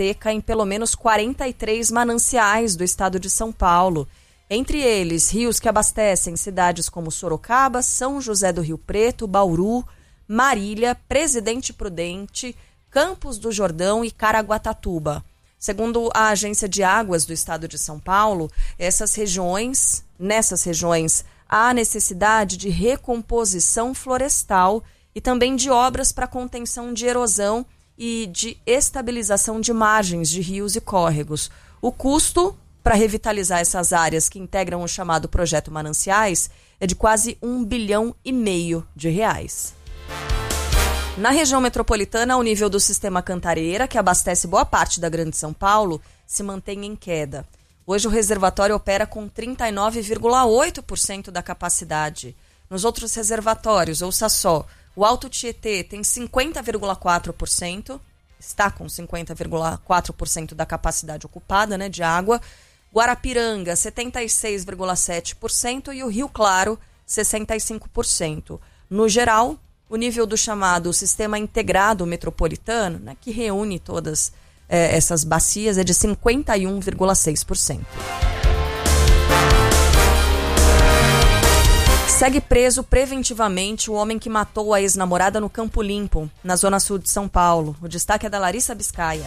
seca em pelo menos 43 mananciais do estado de São Paulo. Entre eles, rios que abastecem cidades como Sorocaba, São José do Rio Preto, Bauru, Marília, Presidente Prudente, Campos do Jordão e Caraguatatuba. Segundo a Agência de Águas do Estado de São Paulo, nessas regiões há necessidade de recomposição florestal e também de obras para contenção de erosão e de estabilização de margens de rios e córregos. O custo para revitalizar essas áreas que integram o chamado Projeto Mananciais é de quase R$1,5 bilhão de reais. Na região metropolitana, o nível do sistema Cantareira, que abastece boa parte da Grande São Paulo, se mantém em queda. Hoje o reservatório opera com 39,8% da capacidade. Nos outros reservatórios, ouça só, o Alto Tietê tem 50,4%, está com 50,4% da capacidade ocupada, né, de água. Guarapiranga, 76,7% e o Rio Claro, 65%. No geral, o nível do chamado Sistema Integrado Metropolitano, né, que reúne todas essas bacias, é de 51,6%. Segue preso preventivamente o homem que matou a ex-namorada no Campo Limpo, na zona sul de São Paulo. O destaque é da Larissa Biscaia.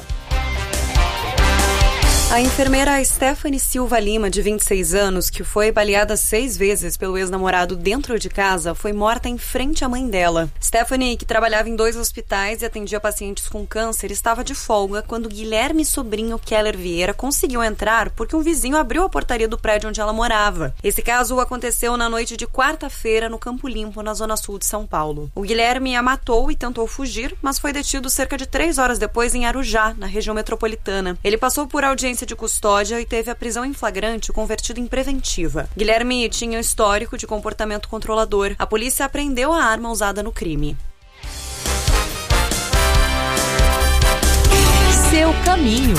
A enfermeira Stephanie Silva Lima, de 26 anos, que foi baleada 6 vezes pelo ex-namorado dentro de casa, foi morta em frente à mãe dela. Stephanie, que trabalhava em 2 hospitais e atendia pacientes com câncer, estava de folga quando Guilherme Sobrinho Keller Vieira conseguiu entrar porque um vizinho abriu a portaria do prédio onde ela morava. Esse caso aconteceu na noite de quarta-feira no Campo Limpo, na zona sul de São Paulo. O Guilherme a matou e tentou fugir, mas foi detido cerca de 3 horas depois em Arujá, na região metropolitana. Ele passou por audiência de custódia e teve a prisão em flagrante convertida em preventiva. Guilherme tinha um histórico de comportamento controlador. A polícia apreendeu a arma usada no crime. Seu caminho.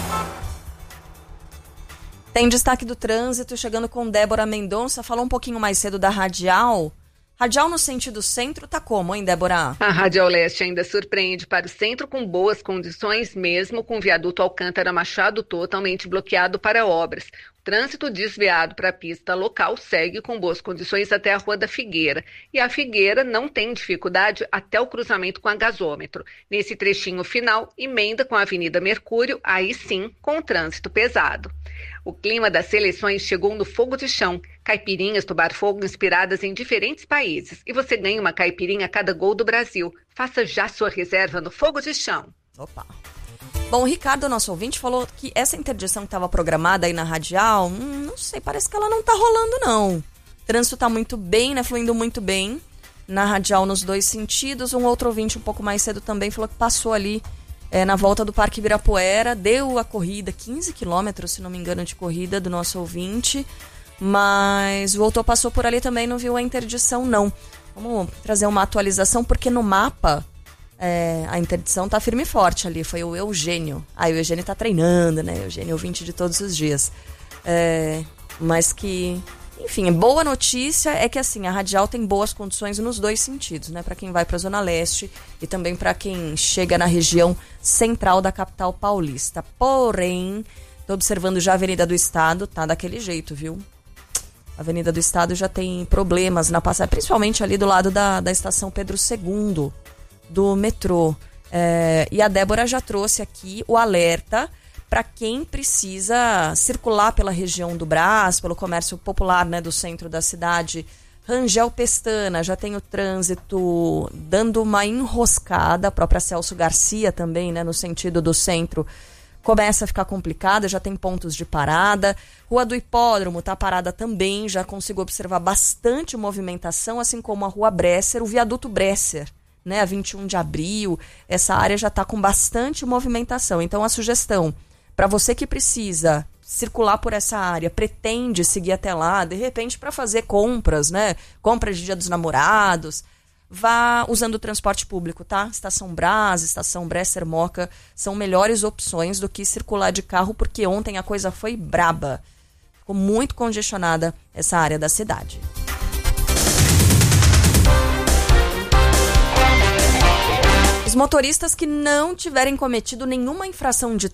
Tem destaque do trânsito, chegando com Débora Mendonça. Falou um pouquinho mais cedo da Radial. Radial no sentido centro tá como, hein, Débora? A Radial Leste ainda surpreende para o centro com boas condições, mesmo com o viaduto Alcântara Machado totalmente bloqueado para obras. O trânsito desviado para a pista local segue com boas condições até a Rua da Figueira. E a Figueira não tem dificuldade até o cruzamento com a Gasômetro. Nesse trechinho final, emenda com a Avenida Mercúrio, aí sim, com o trânsito pesado. O clima das seleções chegou no fogo de chão. Caipirinhas Tobar-Fogo inspiradas em diferentes países. E você ganha uma caipirinha a cada gol do Brasil. Faça já sua reserva no fogo de chão. Opa! Bom, o Ricardo, nosso ouvinte, falou que essa interdição que estava programada aí na Radial, não sei, parece que ela não tá rolando, não. O trânsito tá muito bem, né? Fluindo muito bem na Radial nos 2 sentidos. Um outro ouvinte um pouco mais cedo também falou que passou ali na volta do Parque Ibirapuera, deu a corrida, 15 quilômetros, se não me engano, de corrida do nosso ouvinte, mas voltou, passou por ali também, não viu a interdição, não. Vamos trazer uma atualização, porque no mapa a interdição tá firme e forte ali, foi o Eugênio. O Eugênio tá treinando, né? Eugênio é ouvinte de todos os dias. Mas que... Enfim, boa notícia é que assim, a Radial tem boas condições nos 2 sentidos, né? Para quem vai para a Zona Leste e também para quem chega na região central da capital paulista. Porém, tô observando já a Avenida do Estado, tá daquele jeito, viu? A Avenida do Estado já tem problemas na passagem, principalmente ali do lado da estação Pedro II do metrô. E a Débora já trouxe aqui o alerta para quem precisa circular pela região do Brás, pelo comércio popular, né, do centro da cidade. Rangel Pestana já tem o trânsito dando uma enroscada, a própria Celso Garcia também, né, no sentido do centro, começa a ficar complicada, já tem pontos de parada. Rua do Hipódromo tá parada também, já consigo observar bastante movimentação, assim como a Rua Bresser, o viaduto Bresser, né, a 21 de abril, essa área já está com bastante movimentação. Então a sugestão, para você que precisa circular por essa área, pretende seguir até lá, de repente para fazer compras, né? Compras de Dia dos Namorados, vá usando o transporte público, tá? Estação Brás, Estação Bresser Moca são melhores opções do que circular de carro, porque ontem a coisa foi braba. Ficou muito congestionada essa área da cidade. Os motoristas que não tiverem cometido nenhuma infração de